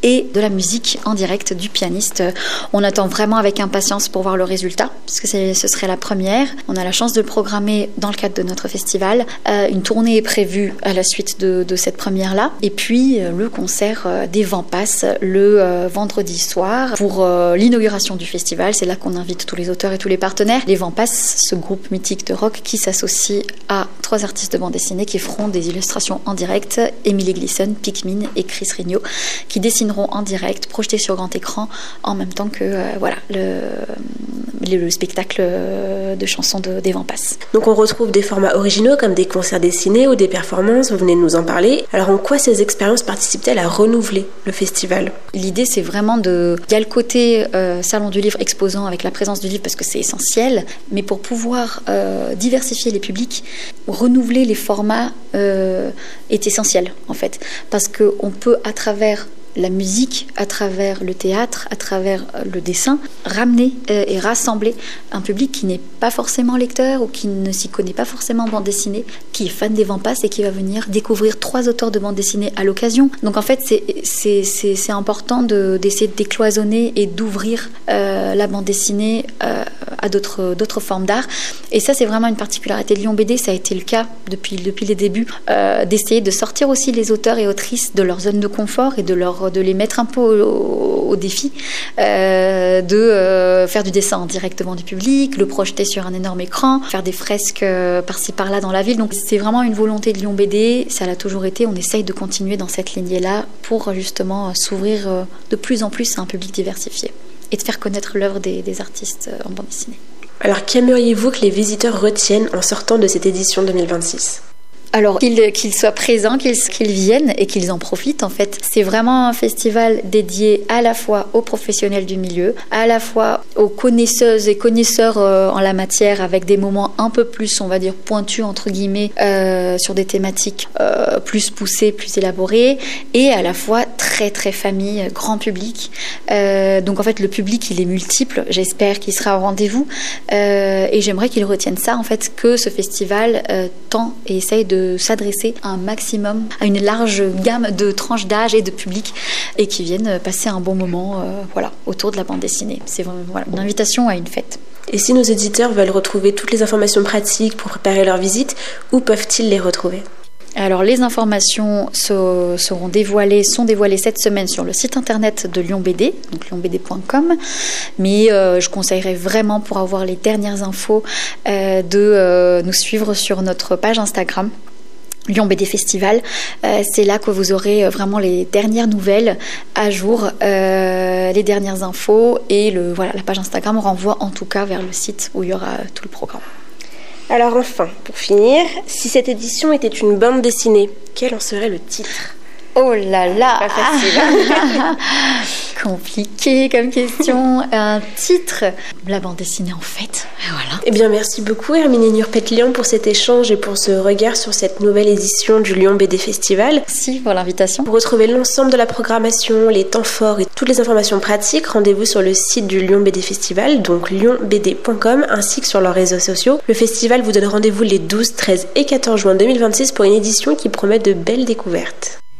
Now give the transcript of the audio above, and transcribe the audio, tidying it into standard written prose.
et de la musique en direct du pianiste. On attend vraiment avec impatience pour voir le résultat, puisque ce serait la première. On a la chance de le programmer dans le cadre de notre festival. Une tournée est prévue à la suite de cette première-là. Et puis, le concert des Vents Passent le vendredi soir pour l'inauguration du festival. C'est là qu'on invite tous les auteurs et tous les partenaires. Les Vents Passent, ce groupe mythique de rock qui s'associe à 3 artistes de bande dessinée qui feront des illustrations en direct. Emily Gleason, Pikmin et Chris Rignaud, qui dessineront en direct, projetés sur grand écran, en même temps que le spectacle de chansons des Vents Passent. Donc on retrouve des formats originaux comme des concerts dessinés ou des performances, vous venez de nous en parler. Alors en quoi ces expériences participent-elles à renouveler le festival ? L'idée c'est vraiment il y a le côté salon du livre exposant avec la présence du livre parce que c'est essentiel, mais pour pouvoir diversifier les publics, renouveler les formats est essentiel en fait, parce qu'on peut à travers la musique, à travers le théâtre, à travers le dessin, ramener et rassembler un public qui n'est pas forcément lecteur ou qui ne s'y connaît pas forcément en bande dessinée, qui est fan des Vents Passent et qui va venir découvrir 3 auteurs de bande dessinée à l'occasion. Donc en fait, c'est important d'essayer de décloisonner et d'ouvrir la bande dessinée à d'autres formes d'art. Et ça, c'est vraiment une particularité de Lyon BD. Ça a été le cas depuis les débuts, d'essayer de sortir aussi les auteurs et autrices de leur zone de confort et de les mettre un peu au défi, de faire du dessin en direct devant du public, le projeter sur un énorme écran, faire des fresques par-ci par-là dans la ville. Donc c'est vraiment une volonté de Lyon BD, ça l'a toujours été. On essaye de continuer dans cette lignée-là pour justement s'ouvrir de plus en plus à un public diversifié et de faire connaître l'œuvre des artistes en bande dessinée. Alors qu'aimeriez-vous que les visiteurs retiennent en sortant de cette édition 2026 ? Alors, qu'ils soient présents, qu'ils viennent et qu'ils en profitent, en fait. C'est vraiment un festival dédié à la fois aux professionnels du milieu, à la fois aux connaisseuses et connaisseurs en la matière, avec des moments un peu plus, on va dire, pointus, entre guillemets, sur des thématiques plus poussées, plus élaborées, et à la fois très, très famille, grand public. Donc, en fait, le public, il est multiple. J'espère qu'il sera au rendez-vous. Et j'aimerais qu'ils retiennent ça, en fait, que ce festival tend et essaye de s'adresser à un maximum, à une large gamme de tranches d'âge et de public, et qui viennent passer un bon moment autour de la bande dessinée. C'est vraiment une invitation à une fête. Et si nos éditeurs veulent retrouver toutes les informations pratiques pour préparer leur visite, où peuvent-ils les retrouver ? Alors les informations sont dévoilées cette semaine sur le site internet de Lyon BD, donc lyonbd.com, mais je conseillerais vraiment, pour avoir les dernières infos, de nous suivre sur notre page Instagram Lyon BD Festival. C'est là que vous aurez vraiment les dernières nouvelles à jour, les dernières infos, et la page Instagram renvoie en tout cas vers le site où il y aura tout le programme. Alors enfin, pour finir, si cette édition était une bande dessinée, quel en serait le titre ? Oh là là, pas facile. Compliqué comme question. Un titre, la bande dessinée en fait. Voilà. Eh bien, merci beaucoup Herminie Nurpetlian pour cet échange et pour ce regard sur cette nouvelle édition du Lyon BD Festival. Merci pour l'invitation. Pour retrouver l'ensemble de la programmation, les temps forts et toutes les informations pratiques, rendez-vous sur le site du Lyon BD Festival, donc lyonbd.com, ainsi que sur leurs réseaux sociaux. Le festival vous donne rendez-vous les 12, 13 et 14 juin 2026 pour une édition qui promet de belles découvertes.